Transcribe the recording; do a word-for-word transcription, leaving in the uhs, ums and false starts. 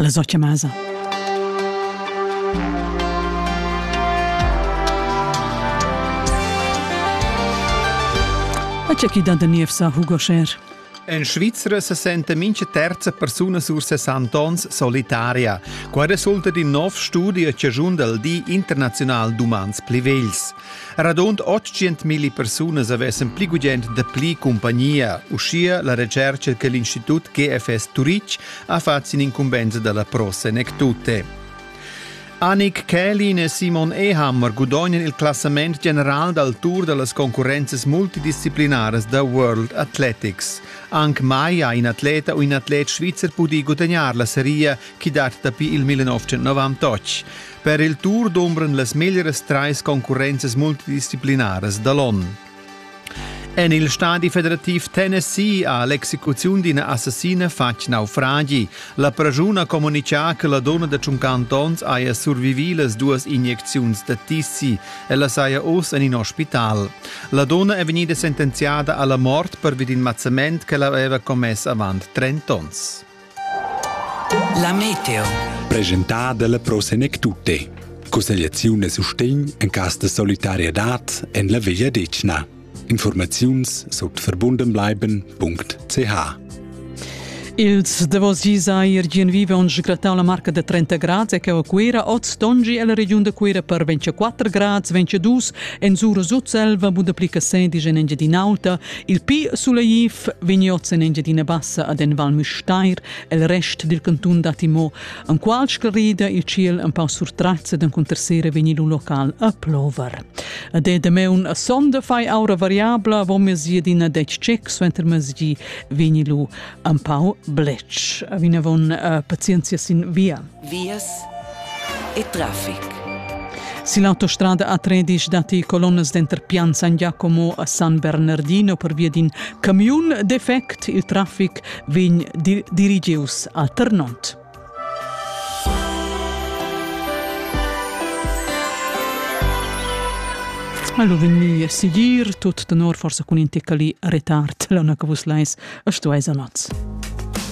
la Soccia Masa. E c'è chi dà da niefsa Hugo Scher. In Svizzera si sente mince terza persona sur sessanta ans solitaria. Qua risulta di nov studi che giunta al Di International d'Umans Plivels. Radont ottocentomila persone avessero pli gugent da pli compagnia. Uscia la ricerca che l'Istitut G F S Zurich ha fatto in incumbenza della Prosenectute. Annick Kählin e Simon Ehammer guadagnan il classamento generale dal tour delle concorrenze multidisciplinari da World Athletics. Anche mai ha un atleta o un atleta svizzero potuto guadagnare la serie che data da il millenovecentonovantotto. Per il tour dombran le migliori tre concorrenze multidisciplinari dall'on. En il Stadi Federativ Tennessee ha l'execuzione di una assassina fatta naufragi. La prigione comunica che la donna de cinquanta ans ha survivi le due iniezioni di tissi e la saia os in un ospital. La donna è venuta sentenziata alla morte per un ammazzamento che l'aveva commesso avanti trenta anni. La meteo. Presentata dalla Prosenectute. Consigliazione sostegno in caso di solidarietà en la Via Decna. Informations sot verbundenbleiben punkt c h. Ils davos gisa irgien vive on gratau la marca de trenta gradi e che a Quera oz dongi e la regione de Quera per ventiquattro gradi, ventidue en Zura Zutzelva budaplica sedici en Engiadina Alta, il Pi sulla Jif vignoz en Engiadina Bassa ad en Val Müstair e il rest del cantun d'Atimo. An qual scarrida il ciel un pau surtrazza d'un contersere venilu local a plover. Ad e de meun a sonda fai aura variabla vo me ziedina dec cec suenter me zi venilu un pau Bletch. Avina von uh, pazienza sin via. Vias e traffic. Si l'autostrada A tredici dati colonne dentro Pian San Giacomo a San Bernardino per via din camion defect il traffic vin di, dirigius alternant. Allora veni a seguir tut tenor forse con un ticali retard l'ona che vos leis a stuesa noz.